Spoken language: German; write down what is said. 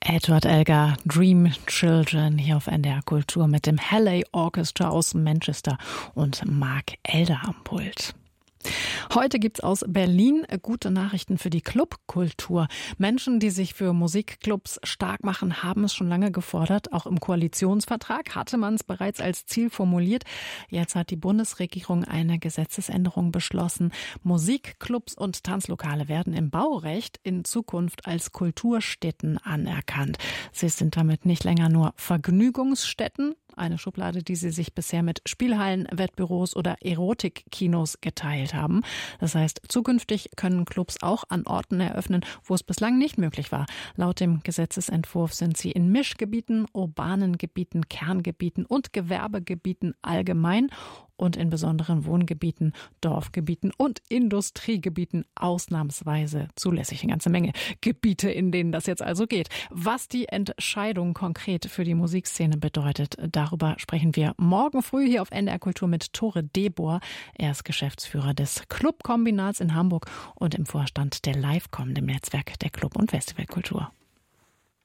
Edward Elgar, Dream Children, hier auf NDR Kultur mit dem Halley Orchestra aus Manchester und Mark Elder am Pult. Heute gibt's aus Berlin gute Nachrichten für die Clubkultur. Menschen, die sich für Musikclubs stark machen, haben es schon lange gefordert. Auch im Koalitionsvertrag hatte man es bereits als Ziel formuliert. Jetzt hat die Bundesregierung eine Gesetzesänderung beschlossen. Musikclubs und Tanzlokale werden im Baurecht in Zukunft als Kulturstätten anerkannt. Sie sind damit nicht länger nur Vergnügungsstätten, eine Schublade, die sie sich bisher mit Spielhallen, Wettbüros oder Erotikkinos geteilt haben. Das heißt, zukünftig können Clubs auch an Orten eröffnen, wo es bislang nicht möglich war. Laut dem Gesetzesentwurf sind sie in Mischgebieten, urbanen Gebieten, Kerngebieten und Gewerbegebieten allgemein und in besonderen Wohngebieten, Dorfgebieten und Industriegebieten ausnahmsweise zulässig. Eine ganze Menge Gebiete, in denen das jetzt also geht. Was die Entscheidung konkret für die Musikszene bedeutet, darüber sprechen wir morgen früh hier auf NDR Kultur mit Tore Debor. Er ist Geschäftsführer des Clubkombinats in Hamburg und im Vorstand der Livecom, dem Netzwerk der Club- und Festivalkultur.